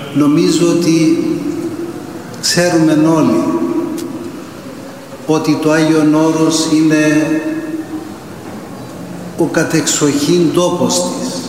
Νομίζω ότι ξέρουμε όλοι ότι το Άγιον Όρος είναι ο κατεξοχήν τόπος της.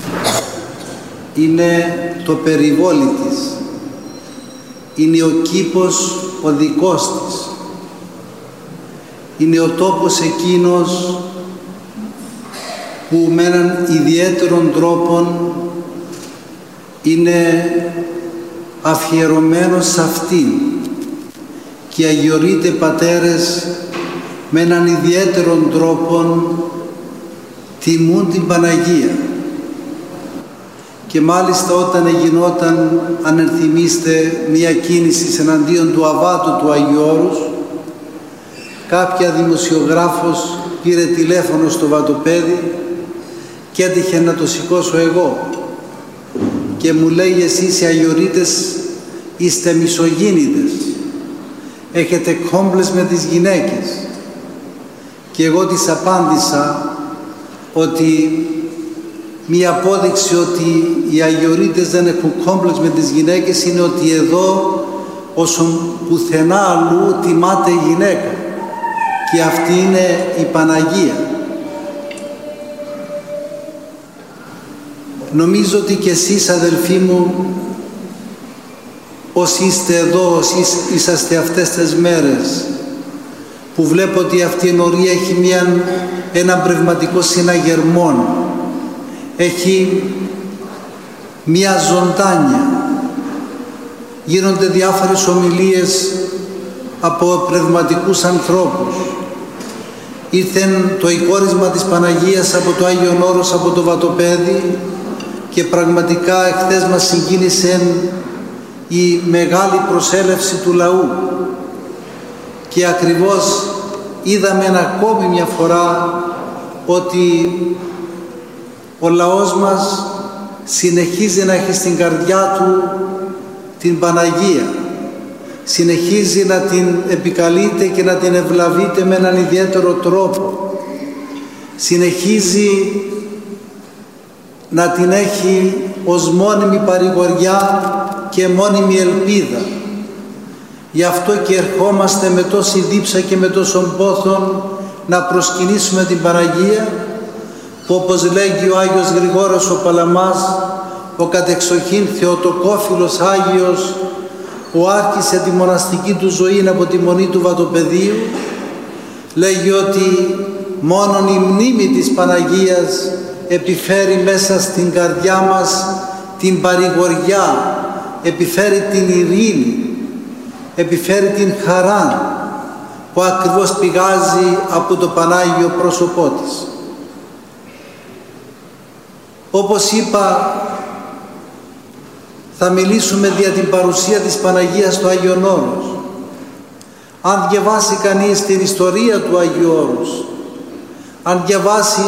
Είναι το περιβόλι της. Είναι ο κήπος ο δικός της. Είναι ο τόπος εκείνος που με έναν ιδιαίτερον τρόπο είναι αφιερωμένος σε αυτήν και αγιορείτε πατέρες με έναν ιδιαίτερον τρόπο τιμούν την Παναγία. Και μάλιστα όταν γινόταν, αν ενθυμίστε, μια κίνηση εναντίον του αβάτου του Αγίου Όρους, κάποια δημοσιογράφος πήρε τηλέφωνο στο βατοπέδι και έτυχε να το σηκώσω εγώ και μου λέει, εσείς οι αγιορείτες είστε μισογίνητες, έχετε κόμπλες με τις γυναίκες. Και εγώ της απάντησα ότι μία απόδειξη ότι οι αγιορείτες δεν έχουν κόμπλες με τις γυναίκες είναι ότι εδώ όσον πουθενά αλλού τιμάται η γυναίκα και αυτή είναι η Παναγία. Νομίζω ότι και εσείς αδελφοί μου, όσοι είστε εδώ, όσοι είσαστε αυτές τις μέρες, που βλέπω ότι αυτή η ενορία έχει έναν πνευματικό συναγερμό, έχει μία ζωντάνια, γίνονται διάφορες ομιλίες από πνευματικούς ανθρώπους. Ήρθε το εικόρισμα της Παναγίας από το Άγιον Όρος, από το βατοπέδι, και πραγματικά εχθές μας συγκίνησε η μεγάλη προσέλευση του λαού και ακριβώς είδαμε ακόμη μια φορά ότι ο λαός μας συνεχίζει να έχει στην καρδιά του την Παναγία, συνεχίζει να την επικαλείται και να την ευλαβείται με έναν ιδιαίτερο τρόπο, συνεχίζει να την έχει ως μόνιμη παρηγοριά και μόνιμη ελπίδα. Γι' αυτό και ερχόμαστε με τόση δίψα και με τόσον πόθον να προσκυνήσουμε την Παναγία, που όπως λέγει ο Άγιος Γρηγόρος ο Παλαμάς, ο κατεξοχήν Θεοτοκόφιλος Άγιος, που άρχισε τη μοναστική του ζωή από τη μονή του Βατοπεδίου, λέγει ότι μόνον η μνήμη της Παναγίας επιφέρει μέσα στην καρδιά μας την παρηγοριά, επιφέρει την ειρήνη, επιφέρει την χαρά που ακριβώς πηγάζει από το Πανάγιο πρόσωπό της. Όπως είπα, θα μιλήσουμε για την παρουσία της Παναγίας στο Άγιον Όρος. Αν διαβάσει κανείς την ιστορία του Αγίου Όρους, αν διαβάσει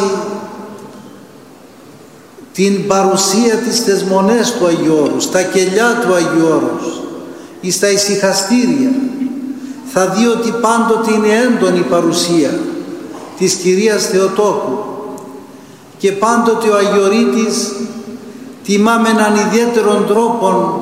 την παρουσία της στις μονές του Αγίου Όρους, στα κελιά του Αγίου Όρους ή στα ησυχαστήρια, θα δει ότι πάντοτε είναι έντονη η παρουσία της Κυρίας Θεοτόκου και πάντοτε ο Αγιορείτης τιμά με έναν ιδιαίτερον τρόπο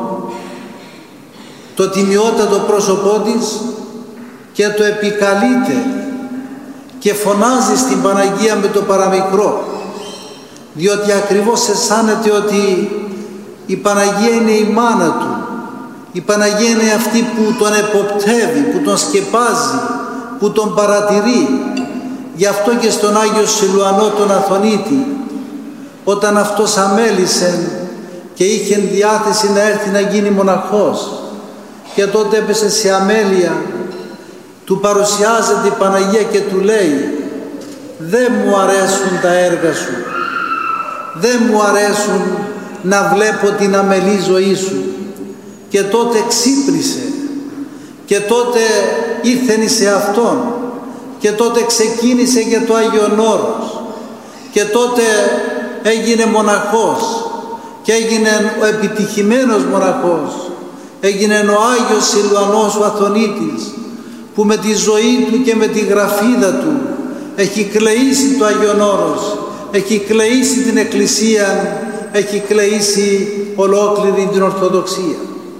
το τιμιότατο πρόσωπό της και το επικαλείται και φωνάζει στην Παναγία με το παραμικρό, διότι ακριβώς αισθάνεται ότι η Παναγία είναι η μάνα του, η Παναγία είναι αυτή που τον εποπτεύει, που τον σκεπάζει, που τον παρατηρεί. Γι' αυτό και στον Άγιο Σιλουανό τον Αθωνίτη, όταν αυτός αμέλησε και είχε διάθεση να έρθει να γίνει μοναχός και τότε έπεσε σε αμέλεια, του παρουσιάζεται η Παναγία και του λέει, δεν μου αρέσουν τα έργα σου, δεν μου αρέσουν να βλέπω την αμελή ζωή σου. Και τότε ξύπνησε και τότε ήρθεν σε Αυτόν και τότε ξεκίνησε για το Άγιον Όρος και τότε έγινε μοναχός και έγινε ο επιτυχημένος μοναχός, έγινε ο Άγιος Σιλουανός ο Αθωνίτης, που με τη ζωή του και με τη γραφίδα του έχει κλεήσει το Άγιον Όρος, έχει κλεήσει την Εκκλησία έχει κλείσει ολόκληρη την Ορθοδοξία.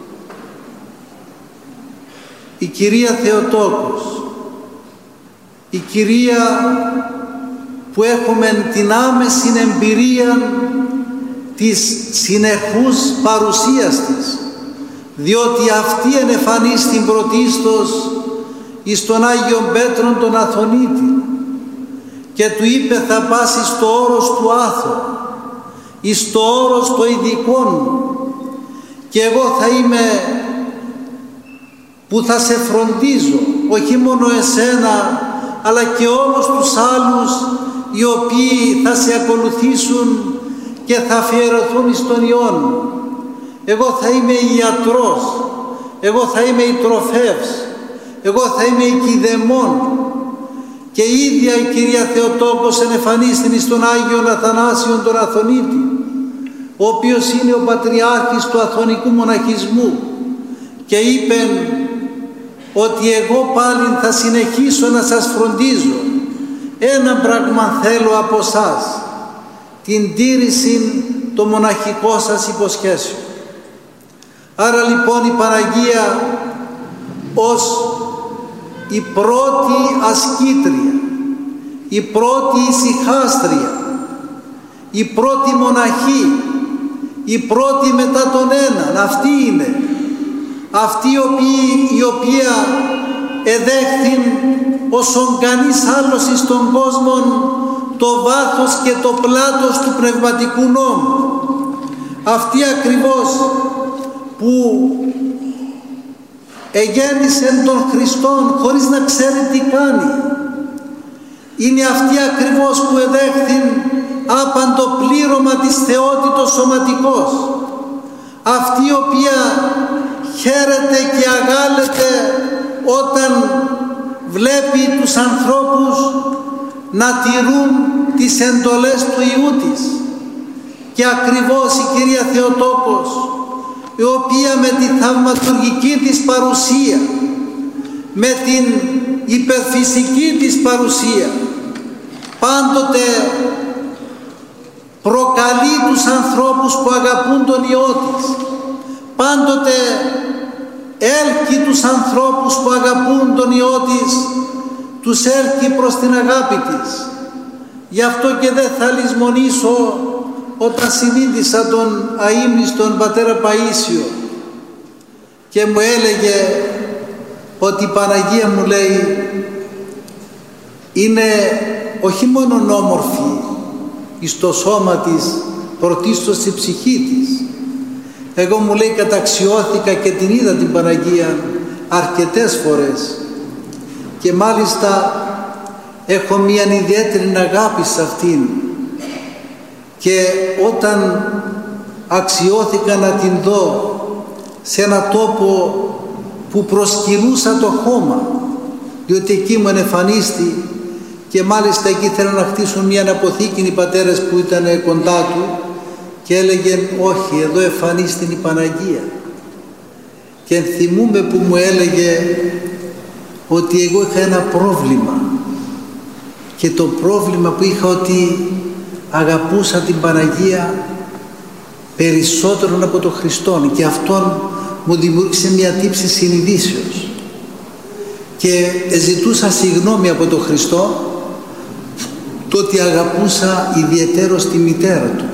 Η Κυρία Θεοτόκος, η Κυρία που έχουμε την άμεση εμπειρία της συνεχούς παρουσίας της, διότι αυτή ενεφανίστην πρωτίστως εις τον Άγιον Πέτρον τον Αθωνίτη και του είπε θα πας εις το όρος του Άθω, εις το όρος το ειδικόν, και εγώ θα είμαι που θα σε φροντίζω, όχι μόνο εσένα αλλά και όλους τους άλλους οι οποίοι θα σε ακολουθήσουν και θα αφιερωθούν εις τον Υιόν. Εγώ θα είμαι ιατρός, εγώ θα είμαι η τροφεύς, εγώ θα είμαι η κηδεμόν. Και η ίδια η Κυρία Θεοτόκος ενεφανίστην εις τον Άγιον Αθανάσιον τον Αθωνίτη, ο οποίος είναι ο πατριάρχης του αθωνικού μοναχισμού, και είπε ότι εγώ πάλι θα συνεχίσω να σας φροντίζω. Ένα πράγμα θέλω από σας, την τήρηση των μοναχικών σας υποσχέσεων. Άρα λοιπόν η Παναγία ως η πρώτη ασκήτρια, η πρώτη ησυχάστρια, η πρώτη μοναχή, η πρώτη μετά τον έναν, αυτή είναι, αυτή η οποία εδέχθην όσον κανείς άλλος εις τον κόσμο το βάθος και το πλάτος του πνευματικού νόμου. Αυτή ακριβώς που εγέννησε τον Χριστόν χωρίς να ξέρει τι κάνει. Είναι αυτή ακριβώς που εδέχθην άπαντο πλήρωμα της θεότητος σωματικός. Αυτή η οποία χαίρεται και αγάλεται όταν βλέπει τους ανθρώπους να τηρούν τις εντολές του Υιού της. Και ακριβώς η Κυρία Θεοτόκος, η οποία με τη θαυματουργική της παρουσία, με την υπερφυσική της παρουσία, πάντοτε προκαλεί τους ανθρώπους που αγαπούν τον Υιό της, πάντοτε έλκει τους ανθρώπους που αγαπούν τον Υιό της, τους έλκει προς την αγάπη της. Γι' αυτό και δεν θα λησμονήσω όταν συνείδησα τον αείμνηστον πατέρα Παΐσιο και μου έλεγε ότι η Παναγία, μου λέει, είναι όχι μόνο όμορφη εις το σώμα της, πρωτίστως στη ψυχή της. Εγώ, μου λέει, καταξιώθηκα και την είδα την Παναγία αρκετές φορές και μάλιστα έχω μια ιδιαίτερη αγάπη σε αυτήν, και όταν αξιώθηκα να την δω σε ένα τόπο που προσκυνούσα το χώμα, διότι εκεί μου ενεφανίστη, και μάλιστα εκεί θέλουν να χτίσουν μια αποθήκη οι πατέρες που ήταν κοντά του, και έλεγε όχι, εδώ εμφανίστην η Παναγία. Και θυμούμαι που μου έλεγε ότι εγώ είχα ένα πρόβλημα, και το πρόβλημα που είχα ότι αγαπούσα την Παναγία περισσότερο από τον Χριστόν, και αυτόν μου δημιούργησε μια τύψη συνειδήσεως, και ζητούσα συγγνώμη από τον Χριστό το ότι αγαπούσα ιδιαιτέρως τη μητέρα του.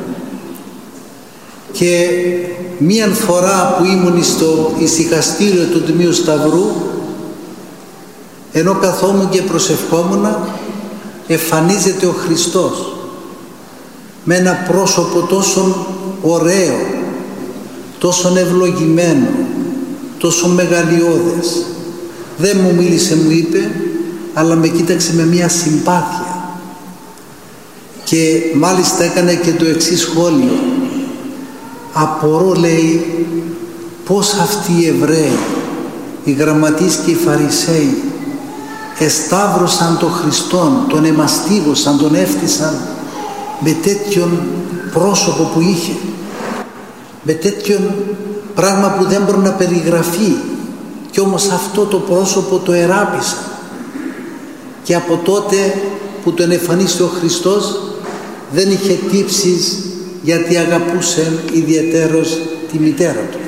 Και μίαν φορά που ήμουν στο ησυχαστήριο του Τιμίου Σταυρού, ενώ καθόμουν και προσευχόμουν, εμφανίζεται ο Χριστός με ένα πρόσωπο τόσο ωραίο, τόσο ευλογημένο, τόσο μεγαλειώδες. Δεν μου μίλησε, μου είπε, αλλά με κοίταξε με μια συμπάθεια, και μάλιστα έκανε και το εξής σχόλιο: απορώ, λέει, πως αυτοί οι Εβραίοι, οι γραμματείς και οι Φαρισαίοι, εσταύρωσαν τον Χριστόν, τον εμαστίγωσαν, τον έφτισαν με τέτοιον πρόσωπο που είχε, με τέτοιον πράγμα που δεν μπορεί να περιγραφεί, και όμως αυτό το πρόσωπο το εράπησαν. Και από τότε που τον εμφανίστηκε ο Χριστός δεν είχε τύψεις γιατί αγαπούσε ιδιαιτέρως τη μητέρα του.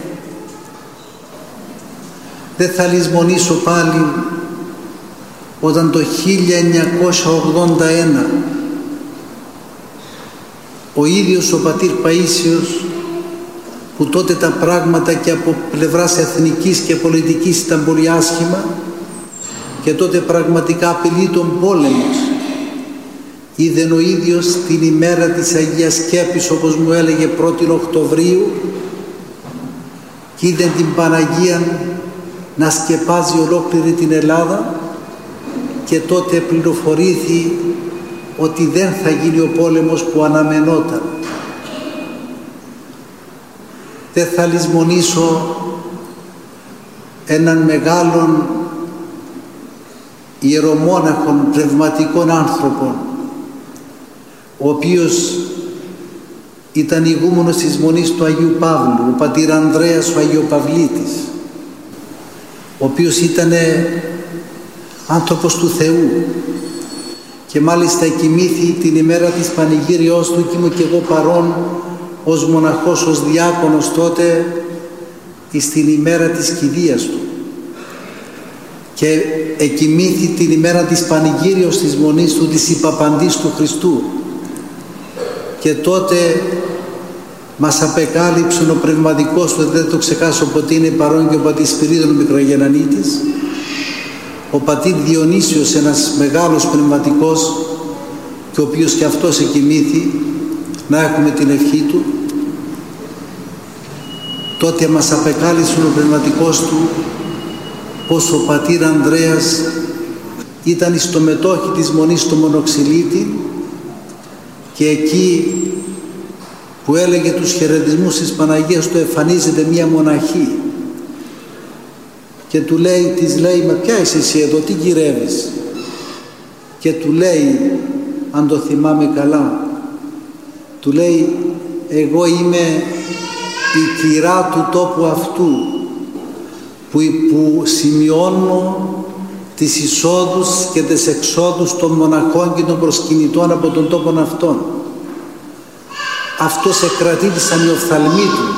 Δεν θα λησμονήσω πάλι όταν το 1981 ο ίδιος ο πατήρ Παΐσιος, που τότε τα πράγματα και από πλευράς εθνικής και πολιτικής ήταν πολύ άσχημα και τότε πραγματικά απειλεί τον πόλεμος, είδε ο ίδιος την ημέρα της Αγίας Σκέπης, όπως μου έλεγε 1η Οκτωβρίου, και είδε την Παναγία να σκεπάζει ολόκληρη την Ελλάδα, και τότε πληροφορήθη ότι δεν θα γίνει ο πόλεμος που αναμενόταν. Δεν θα λησμονήσω έναν μεγάλον ιερομόναχον πνευματικών άνθρωπων, ο οποίος ήταν ηγούμενος της Μονής του Αγίου Παύλου, ο πατήρ Ανδρέας ο Αγιοπαυλίτης, ο οποίος ήταν άνθρωπος του Θεού και μάλιστα εκοιμήθη την ημέρα της πανηγύριός του, και ήμουν και εγώ παρόν ως μοναχός, ως διάκονος τότε, στην ημέρα της κηδείας του, και εκοιμήθη την ημέρα της πανηγύριος της Μονής του, της Υπαπαντής του Χριστού, και τότε μας απεκάλυψε ο πνευματικός του, δεν το ξεχάσω ποτέ, είναι παρόν και ο πατήρ Σπυρίδων Μικρογεννανίτης, ο πατήρ Διονύσιος, ένας μεγάλος πνευματικός, και ο οποίος και αυτός εκοιμήθη, να έχουμε την ευχή του. Τότε μας απεκάλυψε ο πνευματικός του πως ο πατήρ Ανδρέας ήταν στο μετόχι της Μονής στο Μονοξυλίτη, και εκεί που έλεγε τους χαιρετισμούς της Παναγίας του εμφανίζεται μία μοναχή και του λέει, της λέει, «Μα ποια είσαι εσύ εδώ, τι γυρεύεις?» Και του λέει, αν το θυμάμαι καλά, του λέει, «Εγώ είμαι η κυρά του τόπου αυτού που σημειώνω τις εισόδους και τις εξόδους των μοναχών και των προσκυνητών από τον τόπο αυτόν». Αυτός εκρατήτησαν οι οφθαλμοί του,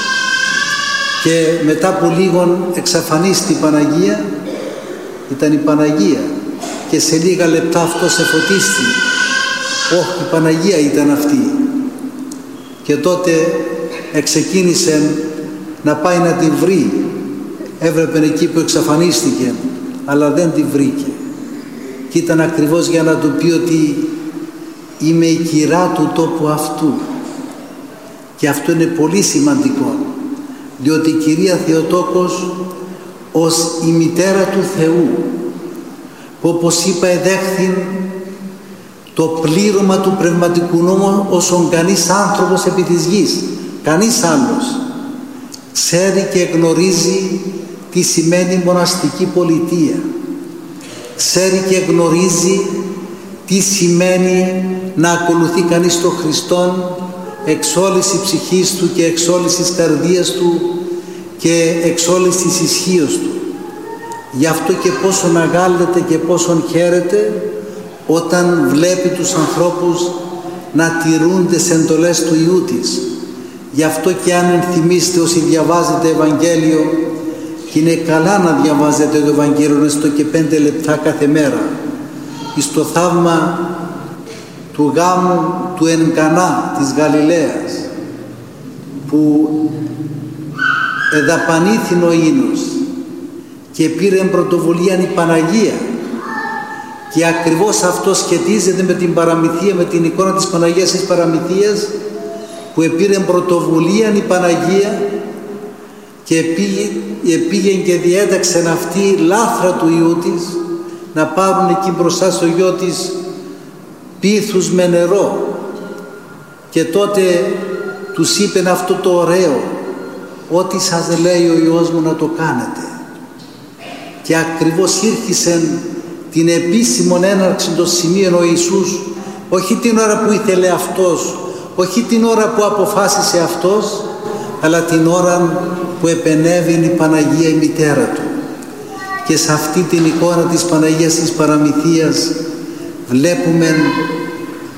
και μετά από λίγον εξαφανίστη η Παναγία, ήταν η Παναγία, και σε λίγα λεπτά αυτός εφωτίστη. Όχι, η Παναγία ήταν αυτή. Και τότε εξεκίνησε να πάει να την βρει. Έβλεπε εκεί που εξαφανίστηκε, αλλά δεν την βρήκε. Και ήταν ακριβώς για να του πει ότι είμαι η κυρά του τόπου αυτού. Και αυτό είναι πολύ σημαντικό, διότι η Κυρία Θεοτόκος ως η μητέρα του Θεού, που όπως είπα εδέχθην το πλήρωμα του πνευματικού νόμου όσον κανείς άνθρωπος επί της γης, κανείς άλλος, ξέρει και γνωρίζει τι σημαίνει μοναστική πολιτεία, ξέρει και γνωρίζει τι σημαίνει να ακολουθεί κανείς τον Χριστόν εξ όλης της ψυχής του και εξ όλης της καρδίας του και εξ όλης της ισχύως του. Γι' αυτό και πόσον αγάλλεται και πόσον χαίρεται όταν βλέπει τους ανθρώπους να τηρούν τις εντολές του Υιού της. Γι' αυτό και αν ενθυμίστε όσοι διαβάζετε Ευαγγέλιο, και είναι καλά να διαβάζετε το Ευαγγέλιο έστω και 5 λεπτά κάθε μέρα, στο θαύμα του γάμου του εν Κανά της Γαλιλαίας, που εδαπανήθην ο ίνος και πήρε πρωτοβουλία η Παναγία, και ακριβώς αυτό σχετίζεται με την παραμυθία, με την εικόνα της Παναγίας της Παραμυθίας, που επήρε πρωτοβουλία η Παναγία και πήγε και διέταξε αυτή λάθρα του Υιού της να πάρουν εκεί μπροστά στο γιο της πίθους με νερό, και τότε τους είπε αυτό το ωραίο, ό,τι σας λέει ο Υιός μου να το κάνετε. Και ακριβώς ήρχισε την επίσημον έναρξη των σημείων ο Ιησούς, όχι την ώρα που ήθελε αυτός, όχι την ώρα που αποφάσισε αυτός, αλλά την ώρα που επενέβη η Παναγία η μητέρα του. Και σε αυτή την εικόνα της Παναγίας της Παραμυθίας βλέπουμε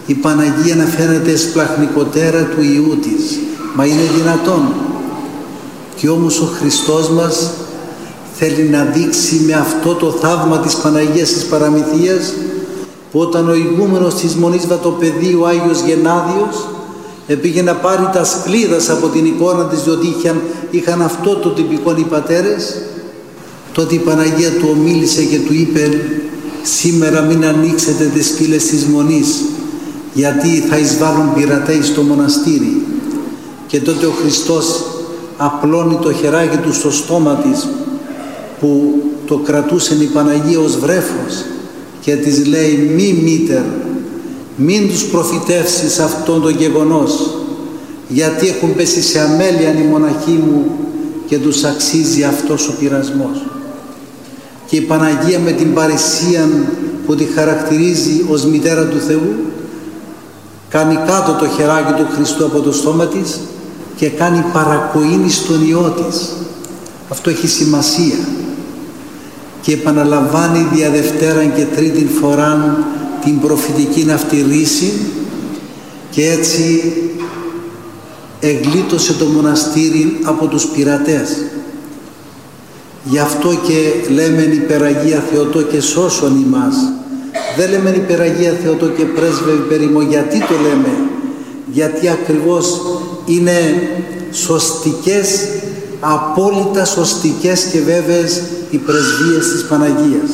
η Παναγία να φαίνεται εσπλαχνικότερα του Υιού της. Μα είναι δυνατόν? Και όμως ο Χριστός μας θέλει να δείξει με αυτό το θαύμα της Παναγίας της Παραμυθίας, που όταν ο ηγούμενος της Μονής Βατοπεδίου, ο Άγιος Γενάδιος, πήγε να πάρει τα σκλίδας από την εικόνα της, διότι είχαν αυτό το τυπικό οι πατέρες, τότε η Παναγία του ομίλησε και του είπε: σήμερα μην ανοίξετε τις πύλες της Μονής, γιατί θα εισβάλλουν πειρατέοι στο μοναστήρι. Και τότε ο Χριστός απλώνει το χεράκι του στο στόμα της, που το κρατούσε η Παναγία ως βρέφος, και της λέει: μη μήτερ, μην τους προφητεύσεις αυτόν το γεγονός, γιατί έχουν πέσει σε αμέλεια οι μοναχοί μου και τους αξίζει αυτός ο πειρασμός. Και η Παναγία με την παρησία που τη χαρακτηρίζει ως μητέρα του Θεού, κάνει κάτω το χεράκι του Χριστού από το στόμα της και κάνει παρακοήνη στον Υιό της. Αυτό έχει σημασία. Και επαναλαμβάνει δια Δευτέραν και Τρίτην φοράν την προφητική αυτή ρίση, και έτσι εγλίτωσε το μοναστήρι από τους πειρατές. Γι' αυτό και λέμε υπεραγία Θεοτό και σώσον ημάς. Δεν λέμε υπεραγία Θεοτό και πρέσβευε περίμο. Γιατί το λέμε? Γιατί ακριβώς είναι σωστικές, απόλυτα σωστικές και βέβαιες οι πρεσβείες της Παναγίας.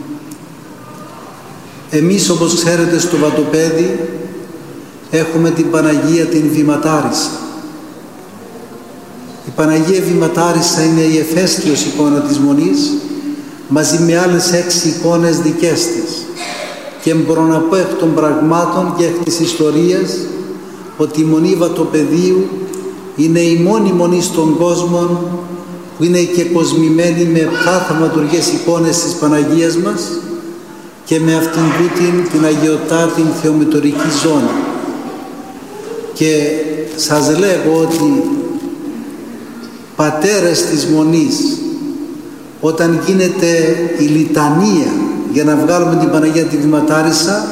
Εμείς, όπως ξέρετε, στο Βατοπέδι έχουμε την Παναγία την Βηματάρισσα. Η Παναγία Βηματάρισσα είναι η εφέστιος εικόνα της Μονής, μαζί με άλλες 6 εικόνες δικές της. Και μπορώ να πω εκ των πραγμάτων και εκ της ιστορίας ότι η Μονή Βατοπεδίου είναι η μόνη μονή στον κόσμο που είναι και κοσμημένη με 7 θαυματουργές εικόνες της Παναγίας μας και με αυτήν την αγιωτά την θεομητορική ζώνη. Και σας λέγω ότι πατέρες της Μονής, όταν γίνεται η λιτανία για να βγάλουμε την Παναγία τη Βηματάρισσα,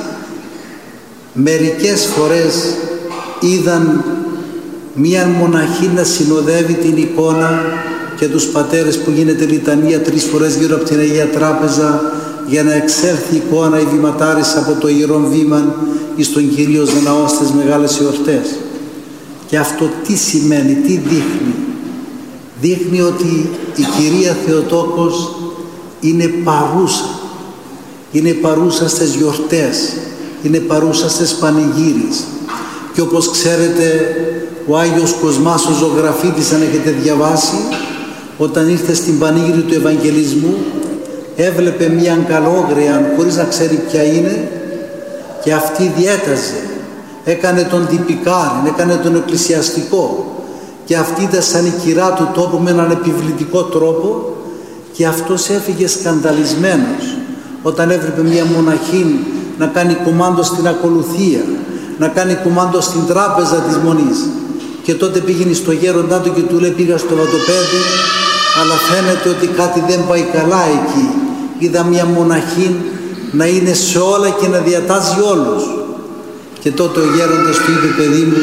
μερικές φορές είδαν μία μοναχή να συνοδεύει την εικόνα και τους πατέρες που γίνεται λιτανία 3 φορές γύρω από την Αγία Τράπεζα, για να εξέλθει η εικόνα η Βηματάρισσα από το Ιερό Βήμα εις τον Κυρίως Ναό στις μεγάλες εορτές. Και αυτό τι σημαίνει, τι δείχνει? Δείχνει ότι η Κυρία Θεοτόκος είναι παρούσα. Είναι παρούσα στις γιορτές, είναι παρούσα στις πανηγύρεις. Και όπως ξέρετε, ο Άγιος Κοσμάς ο Ζωγραφίτης, αν έχετε διαβάσει, όταν ήρθε στην πανήγυρη του Ευαγγελισμού, έβλεπε μία αγκαλόγρια χωρίς να ξέρει ποια είναι, και αυτή διέταζε, έκανε τον τυπικάρι, έκανε τον εκκλησιαστικό, και αυτή ήταν σαν η κυρά του τόπου με έναν επιβλητικό τρόπο, και αυτός έφυγε σκανδαλισμένος όταν έβλεπε μία μοναχή να κάνει κουμάντο στην ακολουθία, να κάνει κουμάντο στην τράπεζα της Μονής. Και τότε πήγαινε στο γέροντά του και του λέει: πήγα στο Βατοπέδι, αλλά φαίνεται ότι κάτι δεν πάει καλά εκεί. Είδα μια μοναχή να είναι σε όλα και να διατάζει όλους. Και τότε ο γέροντας του είπε: παιδί μου,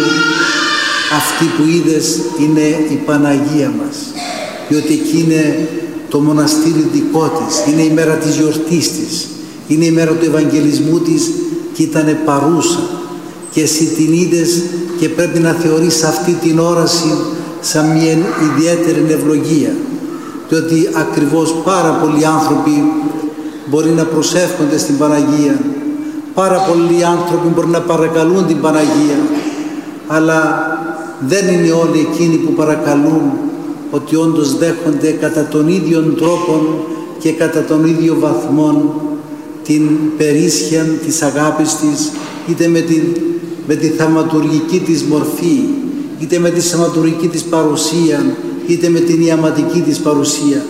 αυτή που είδες είναι η Παναγία μας, διότι εκεί είναι το μοναστήρι δικό της, είναι η μέρα της γιορτής της, είναι η μέρα του Ευαγγελισμού της, και ήτανε παρούσα. Και εσύ την είδες και πρέπει να θεωρείς αυτή την όραση σαν μια ιδιαίτερη ευλογία, διότι ακριβώς πάρα πολλοί άνθρωποι μπορεί να προσεύχονται στην Παναγία, πάρα πολλοί άνθρωποι μπορεί να παρακαλούν την Παναγία, αλλά δεν είναι όλοι εκείνοι που παρακαλούν ότι όντως δέχονται κατά τον ίδιο τρόπο και κατά τον ίδιο βαθμό την περίσσια της αγάπης της, είτε με τη θαυματουργική της μορφή, είτε με τη θαυματουργική της παρουσία, είτε με την ιαματική της παρουσία.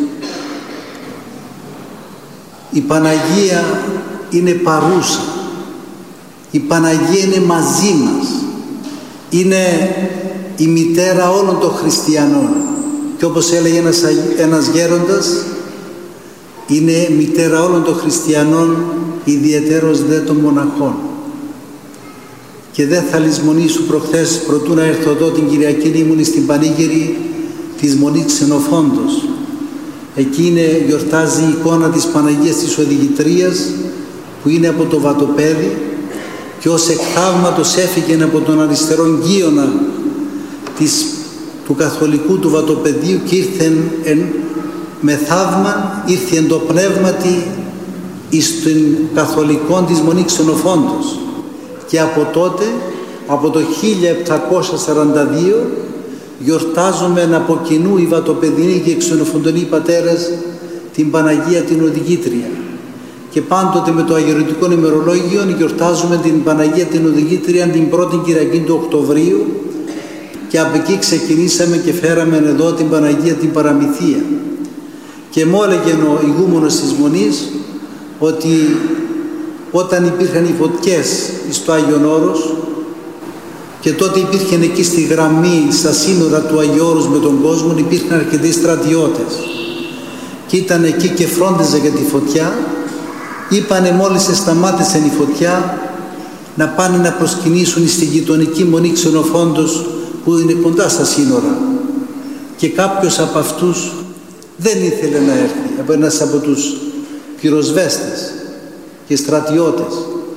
Η Παναγία είναι παρούσα. Η Παναγία είναι μαζί μας. Είναι η μητέρα όλων των χριστιανών. Και όπως έλεγε ένας γέροντας, είναι μητέρα όλων των χριστιανών, ιδιαιτέρως δε των μοναχών. και δεν θα λησμονήσω προχθές προτού να έρθω εδώ την Κυριακή ήμουν στην πανήγυρη της Μονής Ξενοφόντος. Εκεί γιορτάζει η εικόνα της Παναγίας της Οδηγητρίας που είναι από το βατοπέδι και ως εκ θαύματος έφυγε από τον αριστερό γείονα του καθολικού του βατοπεδίου και ήρθε με θαύμα, ήρθε εν το πνεύματι εις την καθολικών της Μονής Ξενοφόντος. Και από τότε, από το 1742, γιορτάζουμε από κοινού οι βατοπεδινοί και οι ξενοφοντονοί πατέρες την Παναγία την Οδηγήτρια. Και πάντοτε με το αγιορητικό ημερολόγιο γιορτάζουμε την Παναγία την Οδηγήτρια την πρώτη Κυριακή του Οκτωβρίου και από εκεί ξεκινήσαμε και φέραμε εδώ την Παναγία την Παραμυθία. Και μου έλεγε ο ηγούμενος της Μονής ότι όταν υπήρχαν οι φωτιές στο Άγιον Όρος και τότε υπήρχαν εκεί στη γραμμή, στα σύνορα του Αγίου Όρους με τον κόσμο, υπήρχαν αρκετοί στρατιώτες και ήταν εκεί και φρόντιζε για τη φωτιά. Είπανε μόλις σταμάτησε η φωτιά να πάνε να προσκυνήσουν στη γειτονική Μονή Ξενοφόντος που είναι κοντά στα σύνορα, και κάποιος από αυτούς δεν ήθελε να έρθει, ένας από τους πυροσβέστες και στρατιώτες.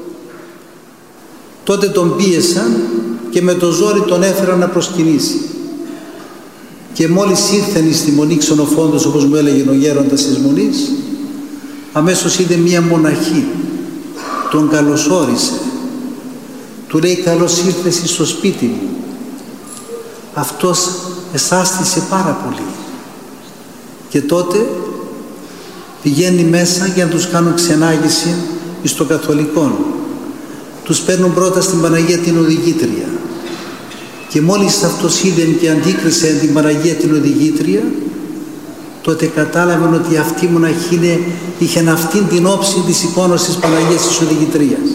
Τότε τον πίεσαν και με το ζόρι τον έφεραν να προσκυνήσει. Και μόλις ήρθαν στη Μονή Ξενοφόντος, όπως μου έλεγε ο γέροντας της Μονής, αμέσως είδε μία μοναχή, τον καλωσόρισε, του λέει καλώς ήρθες στο σπίτι μου. Αυτός εσάστησε πάρα πολύ και τότε πηγαίνει μέσα για να τους κάνουν ξενάγηση στο καθολικό. Τους παίρνουν πρώτα στην Παναγία την Οδηγήτρια και μόλις αυτός είδε και αντίκρισε την Παναγία την Οδηγήτρια, τότε κατάλαβαν ότι αυτή η μοναχή είχε αυτήν την όψη της εικόνας της Παναγίας της Οδηγητρίας.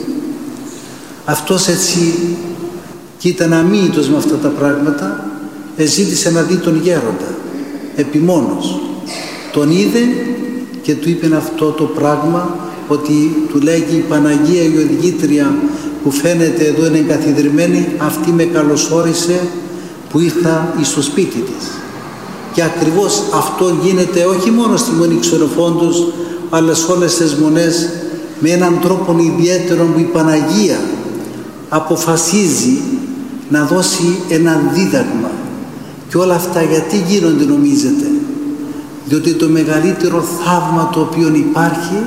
Αυτός έτσι, και ήταν αμύητος με αυτά τα πράγματα, ζήτησε να δει τον γέροντα επιμόνος. Τον είδε και του είπε αυτό το πράγμα, ότι του λέγει η Παναγία η Οδηγήτρια που φαίνεται εδώ είναι εγκαθιδρυμένη, αυτή με καλωσόρισε που ήρθα στο σπίτι της. Και ακριβώς αυτό γίνεται όχι μόνο στη Μονή Ξενοφόντος, αλλά σε όλες τις μονές, με έναν τρόπο ιδιαίτερο που η Παναγία αποφασίζει να δώσει ένα δίδαγμα. Και όλα αυτά γιατί γίνονται νομίζετε? Διότι το μεγαλύτερο θαύμα το οποίο υπάρχει,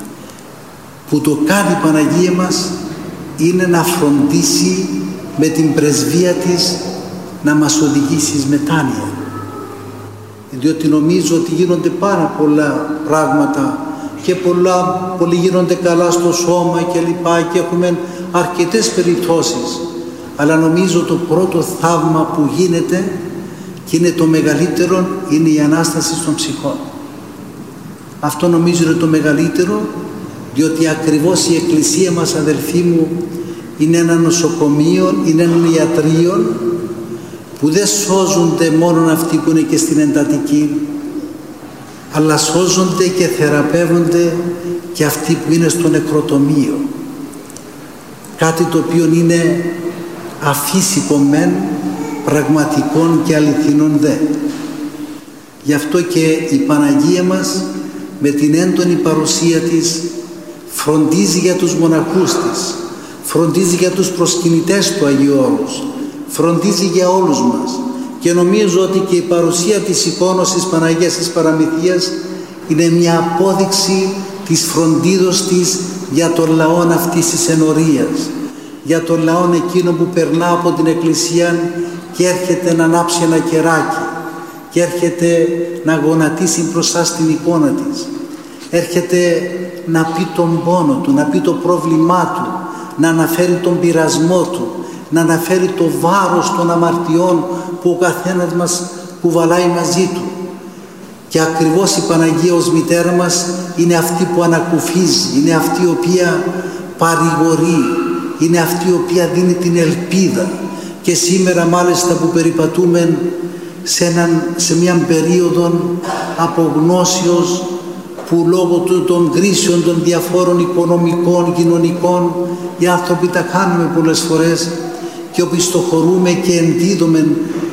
που το κάνει η Παναγία μας, είναι να φροντίσει με την πρεσβεία της να μας οδηγήσει εις μετάνοια. Διότι νομίζω ότι γίνονται πάρα πολλά πράγματα και πολλοί γίνονται καλά στο σώμα και λοιπά και έχουμε αρκετές περιπτώσεις, αλλά νομίζω το πρώτο θαύμα που γίνεται και είναι το μεγαλύτερο, είναι η Ανάσταση των ψυχών. Αυτό νομίζω είναι το μεγαλύτερο, διότι ακριβώς η Εκκλησία μας, αδελφοί μου, είναι ένα νοσοκομείο, είναι ένα ιατρείο που δεν σώζονται μόνο αυτοί που είναι και στην εντατική, αλλά σώζονται και θεραπεύονται και αυτοί που είναι στο νεκροτομείο. Κάτι το οποίο είναι αφύσικο μεν, πραγματικών και αληθινών δε. Γι' αυτό και η Παναγία μας με την έντονη παρουσία της φροντίζει για τους μοναχούς της, φροντίζει για τους προσκυνητές του Αγίου Όρους, φροντίζει για όλους μας. Και νομίζω ότι και η παρουσία της εικόνας της Παναγίας της Παραμυθίας είναι μια απόδειξη της φροντίδος της για τον λαό αυτής της ενορίας, για τον λαό εκείνο που περνά από την Εκκλησία και έρχεται να ανάψει ένα κεράκι και έρχεται να γονατίσει μπροστά στην εικόνα της, έρχεται να πει τον πόνο του, να πει το πρόβλημά του, να αναφέρει τον πειρασμό του, να αναφέρει το βάρος των αμαρτιών που ο καθένας μας κουβαλάει μαζί του. Και ακριβώς η Παναγία ως μητέρα μας είναι αυτή που ανακουφίζει, είναι αυτή η οποία παρηγορεί, είναι αυτή η οποία δίνει την ελπίδα. Και σήμερα μάλιστα που περιπατούμε σε μια περίοδο απογνώσεως που λόγω των κρίσεων των διαφόρων οικονομικών, κοινωνικών, οι άνθρωποι τα κάνουμε πολλές φορές και οπισθοχωρούμε και ενδίδουμε.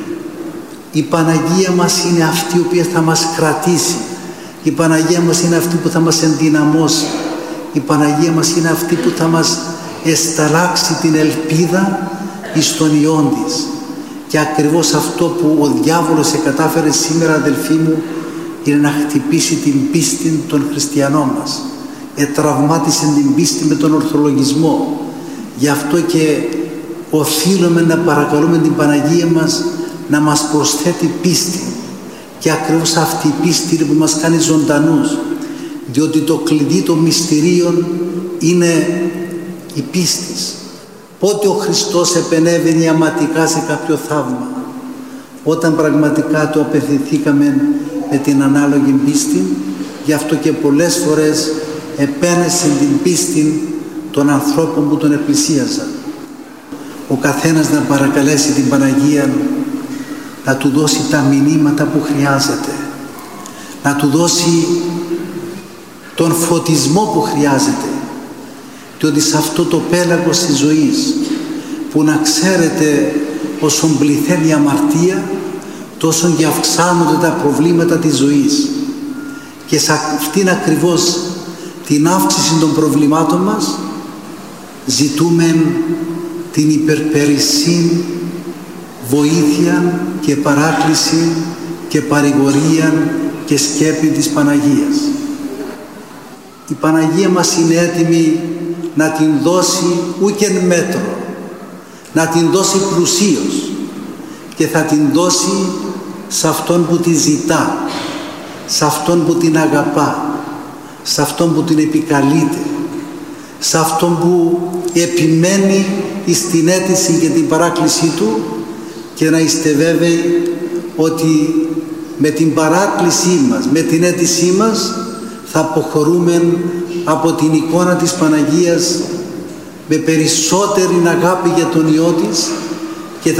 Η Παναγία μας είναι αυτή η οποία θα μας κρατήσει. Η Παναγία μας είναι αυτή που θα μας ενδυναμώσει. Η Παναγία μας είναι αυτή που θα μας εσταλάξει την ελπίδα εις τον Υιόν της. Και ακριβώς αυτό που ο διάβολος κατάφερε σήμερα, αδελφοί μου, είναι να χτυπήσει την πίστη των χριστιανών μας. Τραυμάτισε την πίστη με τον ορθολογισμό. Γι' αυτό και οφείλουμε να παρακαλούμε την Παναγία μας να μας προσθέτει πίστη. Και ακριβώς αυτή η πίστη είναι που μας κάνει ζωντανούς. Διότι το κλειδί των μυστηρίων είναι η πίστη. Πότε ο Χριστός επενέβαινε αματικά σε κάποιο θαύμα? Όταν πραγματικά του απευθυνθήκαμε με την ανάλογη πίστη. Γι' αυτό και πολλές φορές επένεσε την πίστη των ανθρώπων που τον εκπλησίαζαν. Ο καθένας να παρακαλέσει την Παναγία να του δώσει τα μηνύματα που χρειάζεται, να του δώσει τον φωτισμό που χρειάζεται, διότι σε αυτό το πέλαγος της ζωής που να ξέρετε όσο πληθαίνει η αμαρτία, τόσο και αυξάνονται τα προβλήματα της ζωής. Και σε αυτήν ακριβώς την αύξηση των προβλημάτων μας ζητούμε την υπερπερισσή βοήθεια και παράκληση και παρηγορία και σκέπη της Παναγίας. Η Παναγία μας είναι έτοιμη να την δώσει ούκεν μέτρο, να την δώσει πλουσίως και θα την δώσει σε αυτόν που τη ζητά, σε αυτόν που την αγαπά, σε αυτόν που την επικαλείται, σε αυτόν που επιμένει στην αίτηση και την παράκλησή του, και να είστε βέβαιοι ότι με την παράκλησή μας, με την αίτησή μας θα αποχωρούμε από την εικόνα της Παναγίας με περισσότερη αγάπη για τον Υιό της